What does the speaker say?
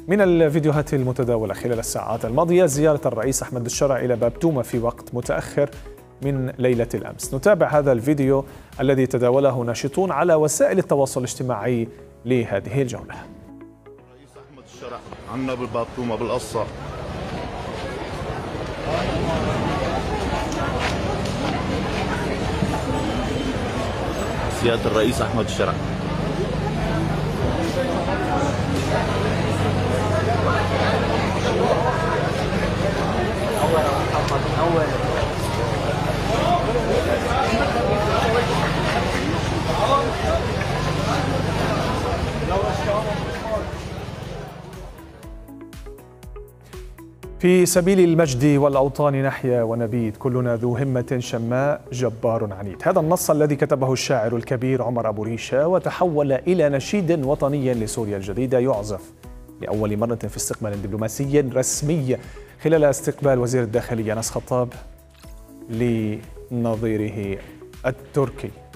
من الفيديوهات المتداولة خلال الساعات الماضية زيارة الرئيس أحمد الشرع إلى باب تومة في وقت متأخر من ليلة الأمس. نتابع هذا الفيديو الذي تداوله ناشطون على وسائل التواصل الاجتماعي لهذه الجولة. الرئيس أحمد الشرع عنا بالباب تومة بالقصة. سيادة الرئيس أحمد الشرع. في سبيل المجد والأوطان نحيا ونبيد، كلنا ذو همة شماء جبار عنيد. هذا النص الذي كتبه الشاعر الكبير عمر أبو ريشة وتحول إلى نشيد وطني لسوريا الجديدة يعزف لأول مرة في استقبال دبلوماسي رسمي خلال استقبال وزير الداخلية أنس خطاب لنظيره التركي.